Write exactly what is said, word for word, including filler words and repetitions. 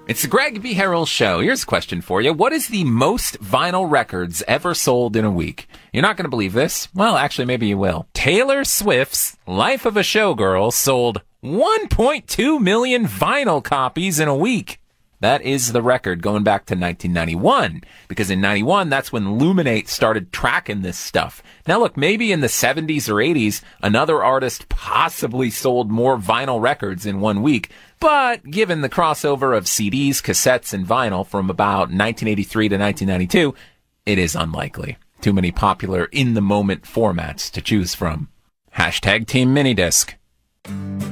It's the Greg B. Harrell Show. Here's a question for you. What is the most vinyl records ever sold in a week? You're not going to believe this. Well, actually, maybe you will. Taylor Swift's Life of a Showgirl sold one point two million vinyl copies in a week. That is the record going back to nineteen ninety-one, because in ninety-one, that's when Luminate started tracking this stuff. Now look, maybe in the seventies or eighties, another artist possibly sold more vinyl records in one week, but given the crossover of C Ds, cassettes, and vinyl from about nineteen eighty-three to nineteen ninety-two, it is unlikely. Too many popular in-the-moment formats to choose from. Hashtag Team Minidisc.